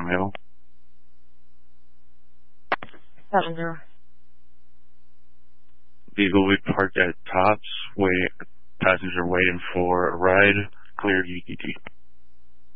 Romeo. 70. Vehicle we parked at Tops, passenger waiting for a ride, clear UTT.